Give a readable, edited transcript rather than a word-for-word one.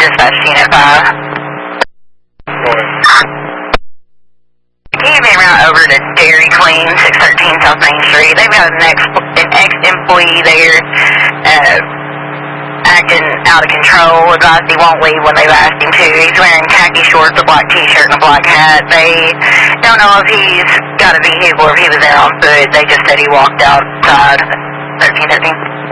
Dispatch Unit 5. Can you be route over to Dairy Queen, 613 South Main Street? They've got an ex-employee there acting out of control. Advised he won't leave when they've asked him to. He's wearing khaki shorts, a black t-shirt, and a black hat. They don't know if he's got a vehicle or if he was there on foot. They just said he walked outside 1313.